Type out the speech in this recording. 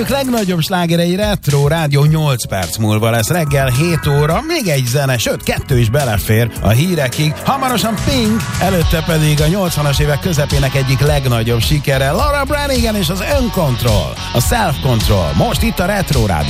Legnagyobb slágerei Retro Rádió 8 perc múlva lesz reggel 7 óra, még egy zene, sőt 2 is belefér a hírekig. Hamarosan Pink, előtte pedig a 80-as évek közepének egyik legnagyobb sikere, Laura Branigan és az Uncontrol, a Self Control. Most itt a Retro Rádió.